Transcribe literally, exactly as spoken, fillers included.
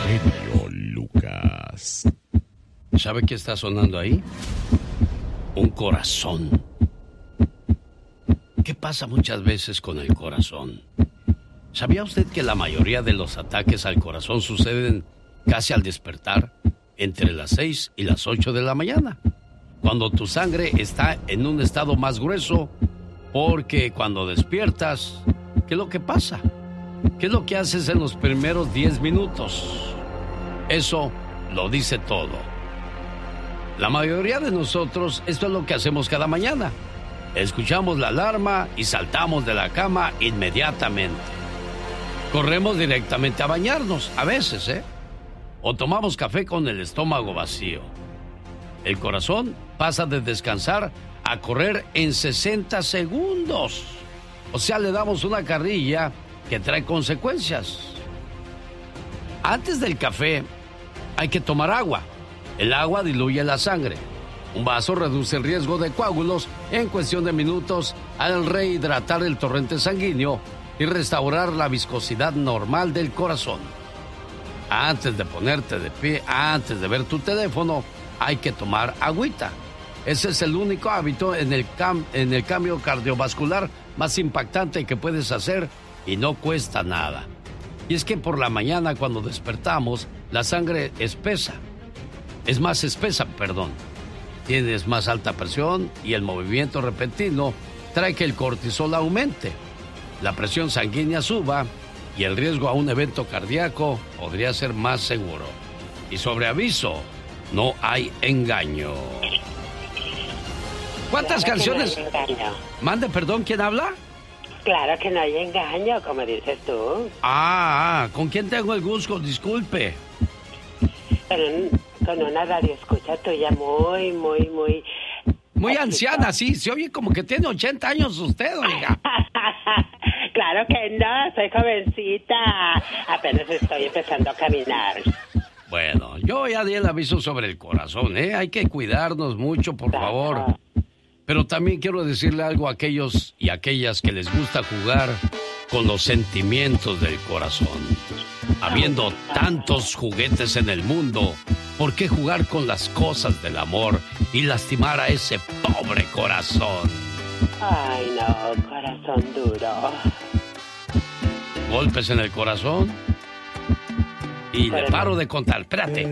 genio Lucas. ¿Sabe qué está sonando ahí? Un corazón. ¿Qué pasa muchas veces con el corazón? ¿Sabía usted que la mayoría de los ataques al corazón suceden casi al despertar, entre las seis y las ocho de la mañana? Cuando tu sangre está en un estado más grueso, porque cuando despiertas, ¿qué es lo que pasa? ¿Qué es lo que haces en los primeros diez minutos? Eso lo dice todo. La mayoría de nosotros, esto es lo que hacemos cada mañana. Escuchamos la alarma y saltamos de la cama inmediatamente. Corremos directamente a bañarnos, a veces, ¿eh? O tomamos café con el estómago vacío. El corazón pasa de descansar a correr en sesenta segundos. O sea, le damos una carrilla que trae consecuencias. Antes del café hay que tomar agua. El agua diluye la sangre. Un vaso reduce el riesgo de coágulos en cuestión de minutos al rehidratar el torrente sanguíneo y restaurar la viscosidad normal del corazón. Antes de ponerte de pie, antes de ver tu teléfono, hay que tomar agüita. Ese es el único hábito en el, cam- en el cambio cardiovascular más impactante que puedes hacer y no cuesta nada. Y es que por la mañana cuando despertamos, la sangre espesa. Es más espesa, perdón. Tienes más alta presión y el movimiento repentino trae que el cortisol aumente, la presión sanguínea suba y el riesgo a un evento cardíaco podría ser más seguro. Y sobre aviso, no hay engaño. ¿Cuántas Claro canciones? Que no hay engaño. Mande, perdón, ¿quién habla? Claro que no hay engaño, como dices tú. Ah, ah, ¿con quién tengo el gusto? Disculpe. Con, un- con una radio escucha tuya muy, muy, muy... Muy Chiquita. anciana, sí, se oye como que tiene ochenta años usted, oiga. Claro que no, soy jovencita. Apenas estoy empezando a caminar. Bueno, yo ya di el aviso sobre el corazón, ¿eh? Hay que cuidarnos mucho, por Claro. favor. Pero también quiero decirle algo a aquellos y aquellas que les gusta jugar con los sentimientos del corazón. Habiendo tantos juguetes en el mundo, ¿por qué jugar con las cosas del amor y lastimar a ese pobre corazón? Ay, no, corazón duro. Golpes en el corazón y le paro de contar. Espérate.